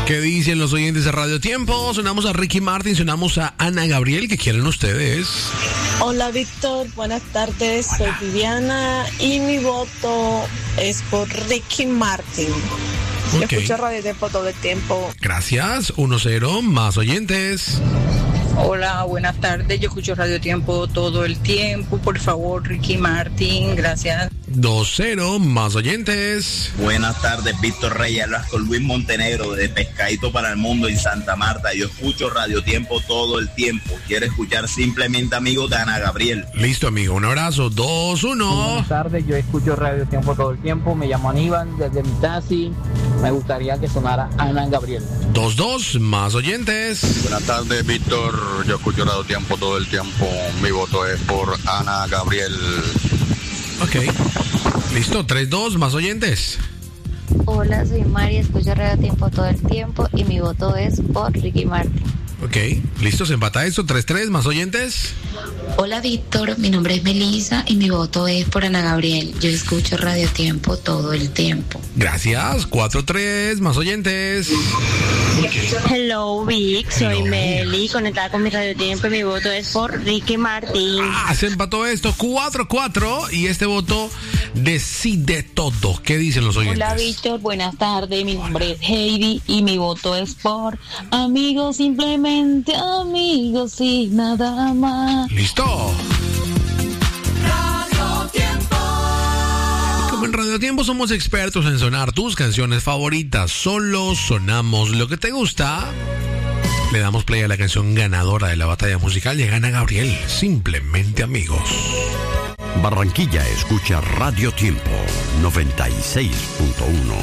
¿Qué dicen los oyentes de Radio Tiempo? Sonamos a Ricky Martin, sonamos a Ana Gabriel. ¿Qué quieren ustedes? Hola Víctor, buenas tardes, soy Viviana y mi voto es por Ricky Martin. Yo escucho Radio Tiempo todo el tiempo. Gracias, 1-0, más oyentes. Hola, buenas tardes, yo escucho Radio Tiempo todo el tiempo, por favor Ricky Martin, gracias. 2-0, más oyentes. Buenas tardes, Víctor Reyes, hablas con Luis Montenegro de Pescadito para el Mundo en Santa Marta. Yo escucho Radio Tiempo todo el tiempo. Quiero escuchar Simplemente Amigos de Ana Gabriel. Listo, amigo, un abrazo. 2-1. Buenas tardes, yo escucho Radio Tiempo todo el tiempo. Me llamo Aníbal desde mi taxi. Me gustaría que sonara Ana Gabriel. 2-2, más oyentes. Buenas tardes, Víctor. Yo escucho Radio Tiempo todo el tiempo. Mi voto es por Ana Gabriel. Ok. Listo, 3-2, más oyentes. Hola, soy Mari, escucho Radio Tiempo todo el tiempo y mi voto es por Ricky Martin. Ok, listo, se empata esto, 3-3, más oyentes. Hola Víctor, mi nombre es Melissa y mi voto es por Ana Gabriel. Yo escucho Radio Tiempo todo el tiempo. Gracias, 4-3, más oyentes. Hello Vic, soy Meli, conectada con mi Radio Tiempo y mi voto es por Ricky Martin. Se empató esto, 4-4 y este voto decide todo. ¿Qué dicen los oyentes? Hola Víctor, buenas tardes, mi nombre es Heidi y mi voto es por amigos, simplemente amigos y nada más. ¡Listo! Radio Tiempo. Como en Radio Tiempo somos expertos en sonar tus canciones favoritas, solo sonamos lo que te gusta. Le damos play a la canción ganadora de la batalla musical y gana Gabriel, Simplemente Amigos. Barranquilla escucha Radio Tiempo 96.1.